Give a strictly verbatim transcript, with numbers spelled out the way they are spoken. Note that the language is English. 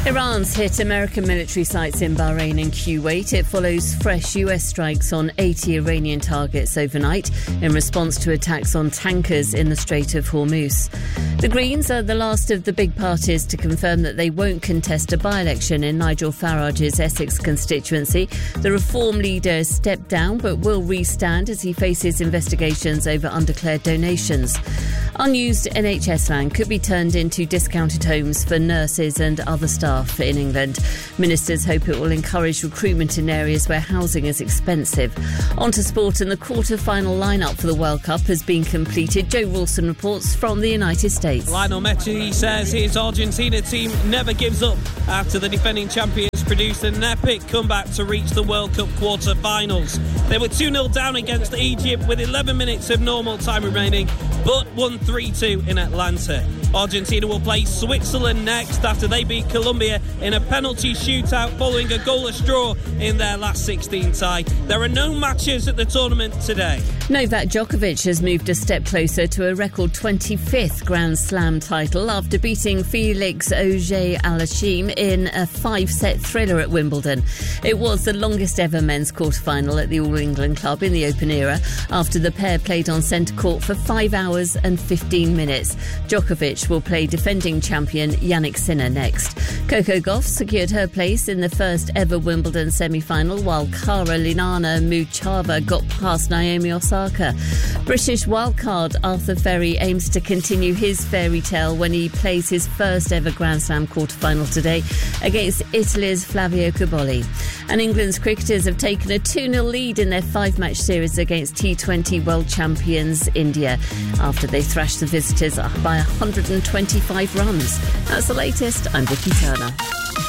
Iran's hit American military sites in Bahrain and Kuwait. It follows fresh U S strikes on eighty Iranian targets overnight in response to attacks on tankers in the Strait of Hormuz. The Greens are the last of the big parties to confirm that they won't contest a by-election in Nigel Farage's Essex constituency. The Reform leader has stepped down but will re-stand as he faces investigations over undeclared donations. Unused N H S land could be turned into discounted homes for nurses and other staff in England. Ministers hope it will encourage recruitment in areas where housing is expensive. On to sport, and the quarter-final lineup for the World Cup has been completed. Joe Wilson reports from the United States. Lionel Messi says his Argentina team never gives up after the defending champions produced an epic comeback to reach the World Cup quarter-finals. They were two nil down against Egypt with eleven minutes of normal time remaining, but won three two in Atlanta. Argentina will play Switzerland next after they beat Colombia in a penalty shootout following a goalless draw in their last sixteen tie. There are no matches at the tournament today. Novak Djokovic has moved a step closer to a record twenty-fifth Grand Slam title after beating Felix Auger-Aliassime in a five-set thriller at Wimbledon. It was the longest ever men's quarter-final at the All England Club in the Open era after the pair played on centre court for five hours and fifteen minutes. Djokovic will play defending champion Jannik Sinner next. Coco Gauff secured her place in the first ever Wimbledon semi-final, while Karolina Muchova got past Naomi Osaka. British wildcard Arthur Ferry aims to continue his fairy tale when he plays his first ever Grand Slam quarter-final today against Italy's Flavio Cobolli. And England's cricketers have taken a two nil lead in their five-match series against T twenty world champions India after they thrashed the visitors by one hundred twenty-five runs. That's the latest. I'm Vicky Turner.